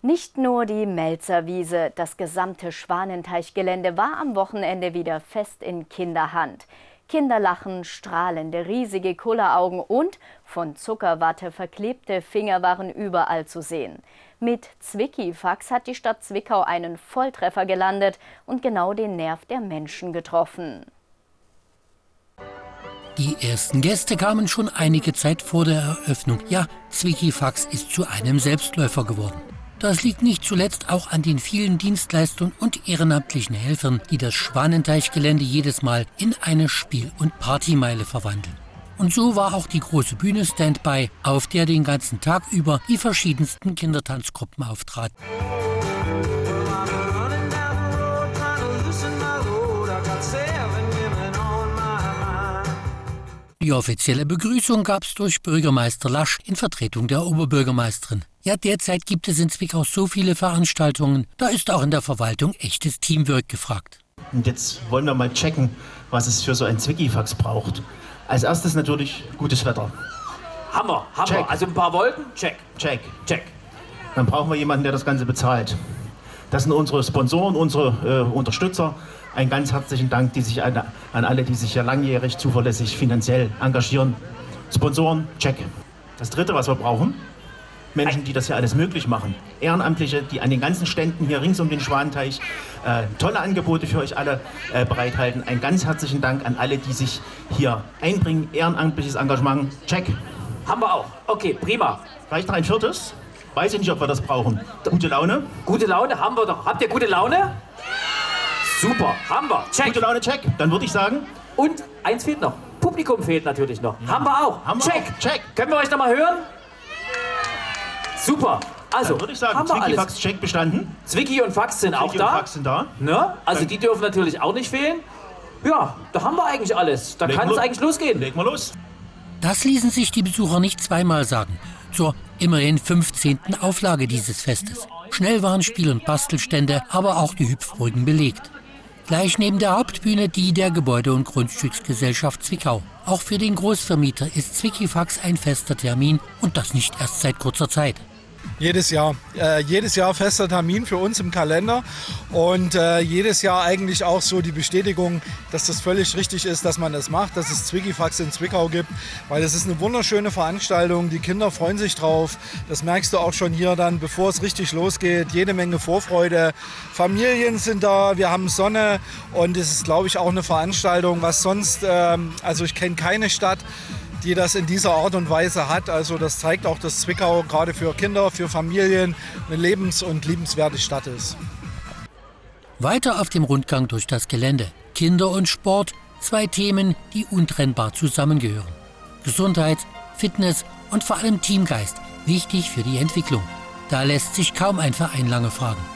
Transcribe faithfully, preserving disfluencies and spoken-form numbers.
Nicht nur die Melzerwiese, das gesamte Schwanenteichgelände war am Wochenende wieder fest in Kinderhand. Kinderlachen, strahlende, riesige Kulleraugen und von Zuckerwatte verklebte Finger waren überall zu sehen. Mit Zwickifax hat die Stadt Zwickau einen Volltreffer gelandet und genau den Nerv der Menschen getroffen. Die ersten Gäste kamen schon einige Zeit vor der Eröffnung. Ja, Zwickifax ist zu einem Selbstläufer geworden. Das liegt nicht zuletzt auch an den vielen Dienstleistern und ehrenamtlichen Helfern, die das Schwanenteichgelände jedes Mal in eine Spiel- und Partymeile verwandeln. Und so war auch die große Bühne Standby, auf der den ganzen Tag über die verschiedensten Kindertanzgruppen auftraten. Die offizielle Begrüßung gab es durch Bürgermeister Lasch in Vertretung der Oberbürgermeisterin. Ja, derzeit gibt es in Zwickau so viele Veranstaltungen, da ist auch in der Verwaltung echtes Teamwork gefragt. Und jetzt wollen wir mal checken, was es für so ein Zwickifax braucht. Als erstes natürlich gutes Wetter. Hammer, Hammer. Check. Also ein paar Wolken? Check. Check. Check. Dann brauchen wir jemanden, der das Ganze bezahlt. Das sind unsere Sponsoren, unsere äh, Unterstützer. Ein ganz herzlichen Dank, die sich an, an alle, die sich hier langjährig, zuverlässig, finanziell engagieren. Sponsoren, check. Das Dritte, was wir brauchen, Menschen, die das hier alles möglich machen. Ehrenamtliche, die an den ganzen Ständen hier rings um den Schwanenteich äh, tolle Angebote für euch alle äh, bereithalten. Ein ganz herzlichen Dank an alle, die sich hier einbringen. Ehrenamtliches Engagement, check. Haben wir auch. Okay, prima. Vielleicht noch ein viertes. Weiß ich nicht, ob wir das brauchen. Gute Laune. Gute Laune haben wir doch. Habt ihr gute Laune? Super, haben wir. Check. Gute Laune, check. Dann würde ich sagen... Und eins fehlt noch. Publikum fehlt natürlich noch. Ja. Haben wir auch. Haben wir check. Auch. Check. Können wir euch noch mal hören? Super. Also, dann würde ich sagen, Zwicki, Fax, Check bestanden. Zwicki und Fax sind Zwicki auch da. Und Fax sind da. Ne? Also dann die dürfen natürlich auch nicht fehlen. Ja, da haben wir eigentlich alles. Da kann es eigentlich losgehen. Legen wir los. Das ließen sich die Besucher nicht zweimal sagen. Zur immerhin fünfzehnten Auflage dieses Festes. Schnell waren Spiel- und Bastelstände, aber auch die Hüpfburgen belegt. Gleich neben der Hauptbühne die der Gebäude- und Grundstücksgesellschaft Zwickau. Auch für den Großvermieter ist Zwickifax ein fester Termin und das nicht erst seit kurzer Zeit. Jedes Jahr. Äh, jedes Jahr fester Termin für uns im Kalender und äh, jedes Jahr eigentlich auch so die Bestätigung, dass das völlig richtig ist, dass man das macht, dass es Zwickifax in Zwickau gibt, weil es ist eine wunderschöne Veranstaltung, die Kinder freuen sich drauf, das merkst du auch schon hier dann, bevor es richtig losgeht, jede Menge Vorfreude, Familien sind da, wir haben Sonne und es ist, glaube ich, auch eine Veranstaltung, was sonst, ähm, also ich kenne keine Stadt, die das in dieser Art und Weise hat. Also das zeigt auch, dass Zwickau gerade für Kinder, für Familien eine lebens- und liebenswerte Stadt ist. Weiter auf dem Rundgang durch das Gelände. Kinder und Sport, zwei Themen, die untrennbar zusammengehören. Gesundheit, Fitness und vor allem Teamgeist, wichtig für die Entwicklung. Da lässt sich kaum ein Verein lange fragen.